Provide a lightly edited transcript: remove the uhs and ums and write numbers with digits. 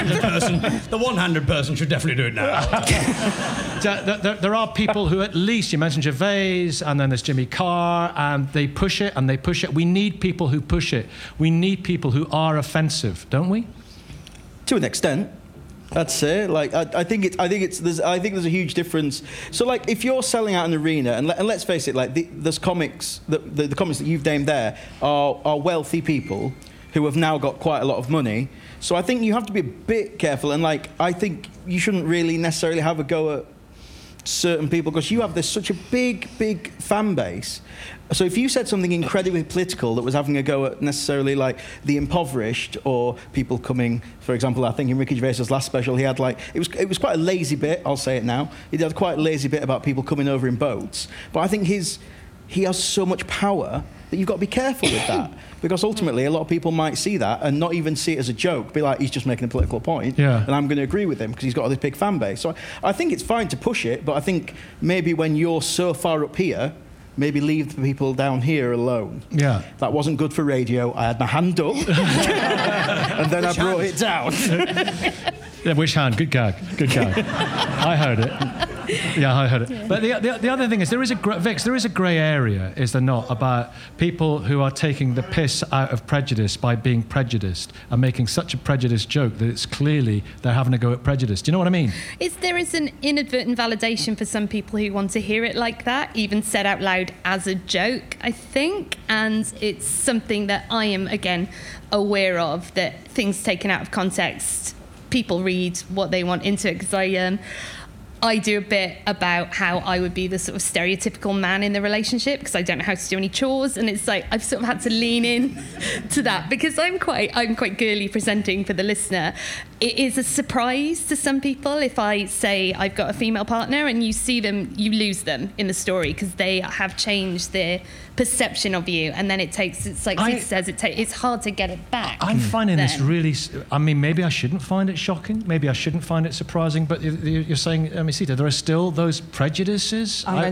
one-handed person should definitely do it now. There are people who, at least, you mentioned Gervais, and then there's Jimmy Carr, and they push it and they push it. We need people who push it. We need people who are offensive, don't we? To an extent. I'd say, like, I think there's a huge difference. So, like, if you're selling out an arena, and let's face it, like, there's comics, the comics that you've named there are wealthy people who have now got quite a lot of money. So I think you have to be a bit careful, and, like, I think you shouldn't really necessarily have a go at certain people, because you have such a big fan base. So if you said something incredibly political that was having a go at necessarily like the impoverished or people coming, for example, I think in Ricky Gervais's last special he had like it was quite a lazy bit. I'll say it now. He had quite a lazy bit about people coming over in boats. But I think he has so much power that you've got to be careful with that, because ultimately a lot of people might see that and not even see it as a joke, be like, he's just making a political point, and I'm going to agree with him because he's got this big fan base. So I think it's fine to push it, but I think maybe when you're so far up here, maybe leave the people down here alone. Yeah. That wasn't good for radio. I had my hand up, and then I brought it down. Yeah, which hand? Good gag. I heard it. Yeah, I heard it. Yeah. But the other thing is, there is a grey area, is there not, about people who are taking the piss out of prejudice by being prejudiced and making such a prejudiced joke that it's clearly they're having a go at prejudice. Do you know what I mean? There is an inadvertent validation for some people who want to hear it like that, even said out loud as a joke, I think. And it's something that I am, again, aware of, that things taken out of context, people read what they want into it, because I do a bit about how I would be the sort of stereotypical man in the relationship, because I don't know how to do any chores, and it's like I've sort of had to lean in to that, because I'm quite girly presenting for the listener. It is a surprise to some people if I say I've got a female partner, and you see them, you lose them in the story because they have changed their perception of you, and then it's like Zita says, it's hard to get it back. I'm finding this really, I mean, maybe I shouldn't find it shocking, maybe I shouldn't find it surprising, but you're saying, Zita, there are still those prejudices out